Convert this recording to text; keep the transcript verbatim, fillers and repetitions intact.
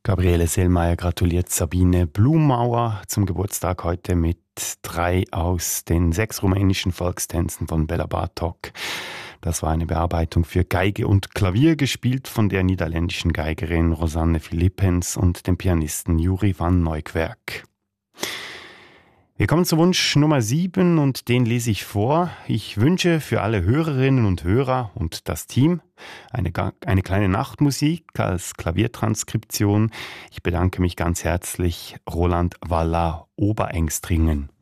Gabriele Sellmeier gratuliert Sabine Blumauer zum Geburtstag heute mit drei aus den sechs rumänischen Volkstänzen von Bela Bartok. Das war eine Bearbeitung für Geige und Klavier, gespielt von der niederländischen Geigerin Rosanne Philippens und dem Pianisten Juri van Neukwerk. Wir kommen zu Wunsch Nummer sieben und den lese ich vor. Ich wünsche für alle Hörerinnen und Hörer und das Team eine, eine kleine Nachtmusik als Klaviertranskription. Ich bedanke mich ganz herzlich Roland Waller Oberengstringen.